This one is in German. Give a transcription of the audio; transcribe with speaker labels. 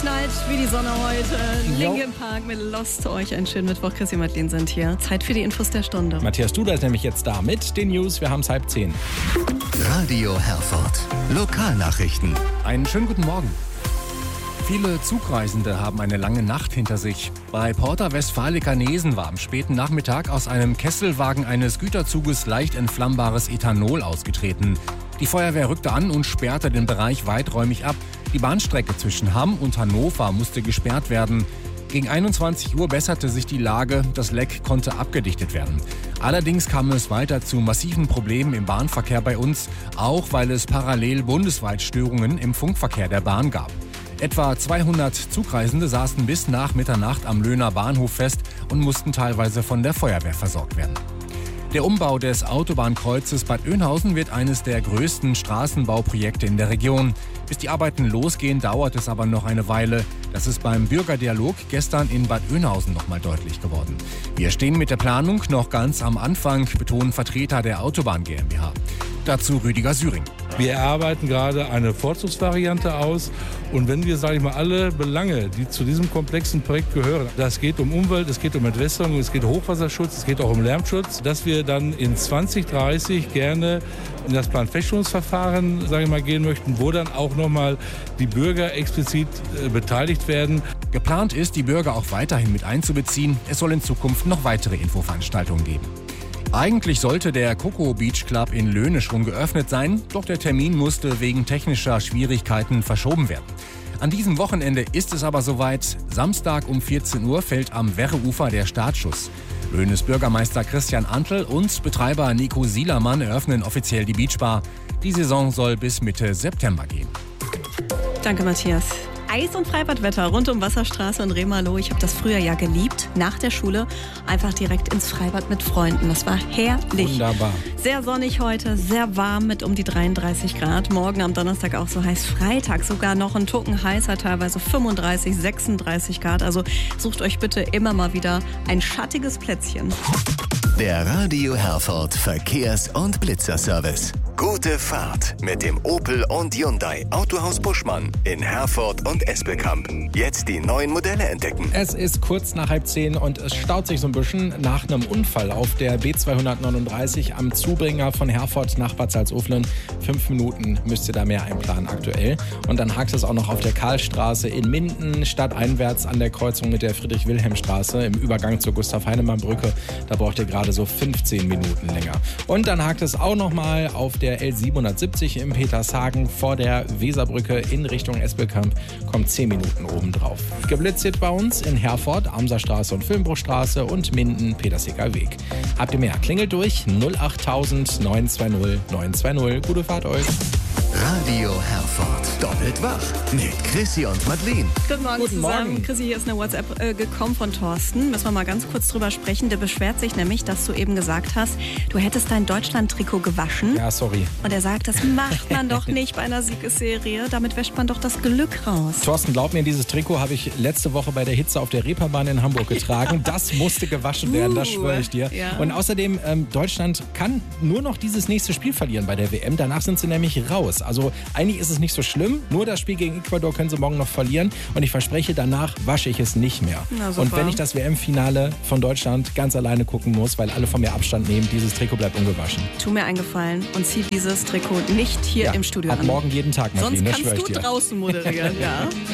Speaker 1: knallt wie die Sonne heute. Linkin Park mit Lost. Euch einen schönen Mittwoch. Chrissy und Madeleine sind hier. Zeit für die Infos der Stunde.
Speaker 2: Matthias Duda ist nämlich jetzt da mit den News. Wir haben es 9:30.
Speaker 3: Radio Herford. Lokalnachrichten.
Speaker 2: Einen schönen guten Morgen. Viele Zugreisende haben eine lange Nacht hinter sich. Bei Porta Westfalica Nesen war am späten Nachmittag aus einem Kesselwagen eines Güterzuges leicht entflammbares Ethanol ausgetreten. Die Feuerwehr rückte an und sperrte den Bereich weiträumig ab. Die Bahnstrecke zwischen Hamm und Hannover musste gesperrt werden. Gegen 21 Uhr besserte sich die Lage, das Leck konnte abgedichtet werden. Allerdings kam es weiter zu massiven Problemen im Bahnverkehr bei uns, auch weil es parallel bundesweit Störungen im Funkverkehr der Bahn gab. Etwa 200 Zugreisende saßen bis nach Mitternacht am Löhner Bahnhof fest und mussten teilweise von der Feuerwehr versorgt werden. Der Umbau des Autobahnkreuzes Bad Oeynhausen wird eines der größten Straßenbauprojekte in der Region. Bis die Arbeiten losgehen, dauert es aber noch eine Weile. Das ist beim Bürgerdialog gestern in Bad Oeynhausen noch mal deutlich geworden. Wir stehen mit der Planung noch ganz am Anfang, betonen Vertreter der Autobahn GmbH. Dazu Rüdiger Süring.
Speaker 4: Wir erarbeiten gerade eine Vorzugsvariante aus. Und wenn wir, sage ich mal, alle Belange, die zu diesem komplexen Projekt gehören, das geht um Umwelt, es geht um Entwässerung, es geht um Hochwasserschutz, es geht auch um Lärmschutz, dass wir dann in 2030 gerne in das Planfeststellungsverfahren, sage ich mal, gehen möchten, wo dann auch nochmal die Bürger explizit beteiligt werden.
Speaker 2: Geplant ist, die Bürger auch weiterhin mit einzubeziehen. Es soll in Zukunft noch weitere Infoveranstaltungen geben. Eigentlich sollte der Coco Beach Club in Löhne schon geöffnet sein, doch der Termin musste wegen technischer Schwierigkeiten verschoben werden. An diesem Wochenende ist es aber soweit. Samstag um 14 Uhr fällt am Werreufer der Startschuss. Löhnes Bürgermeister Christian Antl und Betreiber Nico Sielermann eröffnen offiziell die Beachbar. Die Saison soll bis Mitte September gehen.
Speaker 1: Danke, Matthias. Eis- und Freibadwetter rund um Wasserstraße und Rehmaloh. Ich habe das früher ja geliebt. Nach der Schule einfach direkt ins Freibad mit Freunden. Das war herrlich.
Speaker 2: Wunderbar.
Speaker 1: Sehr sonnig heute, sehr warm mit um die 33 Grad. Morgen am Donnerstag auch so heiß. Freitag sogar noch ein Tucken heißer, teilweise 35, 36 Grad. Also sucht euch bitte immer mal wieder ein schattiges Plätzchen.
Speaker 3: Der Radio Herford Verkehrs- und Blitzerservice. Gute Fahrt mit dem Opel und Hyundai Autohaus Buschmann in Herford und Espelkamp. Jetzt die neuen Modelle entdecken.
Speaker 2: Es ist kurz nach 9:30 und es staut sich so ein bisschen nach einem Unfall auf der B239 am Zubringer von Herford nach Bad Salzuflen. 5 Minuten müsst ihr da mehr einplanen aktuell. Und dann hakt es auch noch auf der Karlstraße in Minden, stadteinwärts an der Kreuzung mit der Friedrich-Wilhelm-Straße im Übergang zur Gustav-Heinemann-Brücke. Da braucht ihr gerade so 15 Minuten länger. Und dann hakt es auch noch mal auf der L770 in Petershagen vor der Weserbrücke in Richtung Espelkamp. Kommt 10 Minuten obendrauf. Geblitzt wird bei uns in Herford, Amserstraße und Filmbruchstraße und Minden, Peterseker Weg. Habt ihr mehr? Klingelt durch 08000 920 920. Gute Fahrt euch.
Speaker 3: Radio Herford. Doppelt wach mit Chrissy und Madeleine.
Speaker 1: Guten Morgen
Speaker 2: Guten
Speaker 1: zusammen.
Speaker 2: Morgen.
Speaker 1: Chrissy, hier ist eine WhatsApp gekommen von Thorsten. Müssen wir mal ganz kurz drüber sprechen. Der beschwert sich nämlich, dass du eben gesagt hast, du hättest dein Deutschland-Trikot gewaschen.
Speaker 2: Ja, sorry.
Speaker 1: Und er sagt, das macht man doch nicht bei einer Siegesserie. Damit wäscht man doch das Glück raus.
Speaker 2: Thorsten, glaub mir, dieses Trikot habe ich letzte Woche bei der Hitze auf der Reeperbahn in Hamburg getragen. Das musste gewaschen werden, das schwöre ich dir.
Speaker 1: Ja.
Speaker 2: Und außerdem, Deutschland kann nur noch dieses nächste Spiel verlieren bei der WM. Danach sind sie nämlich raus. Also eigentlich ist es nicht so schlimm. Nur das Spiel gegen Ecuador können sie morgen noch verlieren. Und ich verspreche, danach wasche ich es nicht mehr.
Speaker 1: Na, super.
Speaker 2: Und wenn ich das WM-Finale von Deutschland ganz alleine gucken muss, weil alle von mir Abstand nehmen, dieses Trikot bleibt ungewaschen.
Speaker 1: Tu mir einen Gefallen und zieh dieses Trikot nicht hier im Studio
Speaker 2: ab
Speaker 1: an.
Speaker 2: morgen jeden Tag, Madeleine,
Speaker 1: Sonst
Speaker 2: das
Speaker 1: kannst
Speaker 2: schwöre ich
Speaker 1: du
Speaker 2: dir.
Speaker 1: draußen moderieren, ja.